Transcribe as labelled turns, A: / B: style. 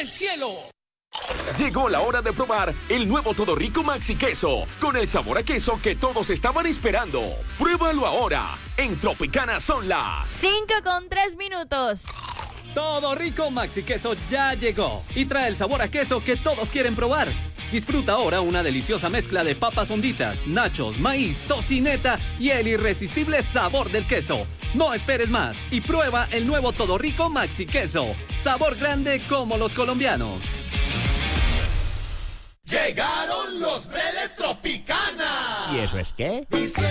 A: del cielo.
B: Llegó la hora de probar el nuevo Todo Rico Maxi Queso, con el sabor a queso que todos estaban esperando. Pruébalo ahora. En Tropicana son las
C: 5:03.
D: Todo Rico Maxi Queso ya llegó y trae el sabor a queso que todos quieren probar. Disfruta ahora una deliciosa mezcla de papas honditas, nachos, maíz, tocineta y el irresistible sabor del queso. No esperes más y prueba el nuevo Todo Rico Maxi Queso. Sabor grande como los colombianos.
A: Llegaron los Bre de Tropicana.
E: ¿Y eso es qué?
A: Diciembre